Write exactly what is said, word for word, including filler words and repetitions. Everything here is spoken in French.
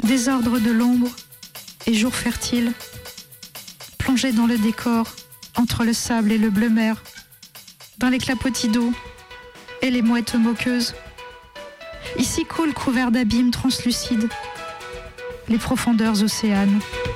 désordre de l'ombre et jour fertile, plongé dans le décor, entre le sable et le bleu mer, dans les clapotis d'eau et les mouettes moqueuses. Ici coulent couverts d'abîmes translucides les profondeurs océanes.